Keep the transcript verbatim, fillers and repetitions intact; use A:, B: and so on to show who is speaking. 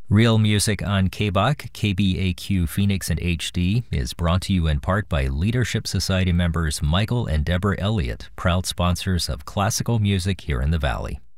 A: Real Music on K B A Q, K B A Q Phoenix and H D is brought to you in part by Leadership Society members Michael and Deborah Elliott, proud sponsors of classical music here in the Valley.